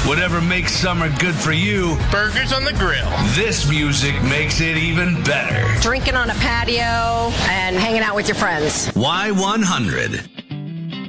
Whatever makes summer good for you, burgers on the grill. This music makes it even better. Drinking on a patio and hanging out with your friends. Y100.